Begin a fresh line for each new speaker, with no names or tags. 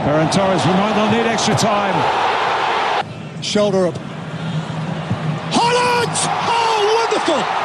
Ferran Torres, we might not need extra time.
Shoulder up. Haaland! Oh, wonderful!